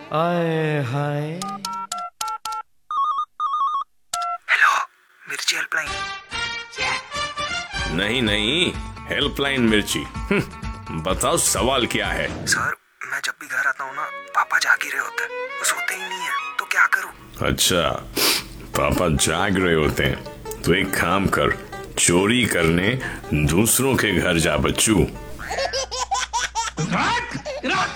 आए हाय। हेलो, मिर्ची हेल्पलाइन। नहीं नहीं, हेल्पलाइन मिर्ची। बताओ सवाल क्या है। सर, मैं जब भी घर आता हूँ ना, पापा जाग ही रहे होते हैं, वो सोते ही नहीं है, तो क्या करूँ? अच्छा, पापा जाग रहे होते हैं तो एक काम कर, चोरी करने दूसरों के घर जा बच्चू। रख रख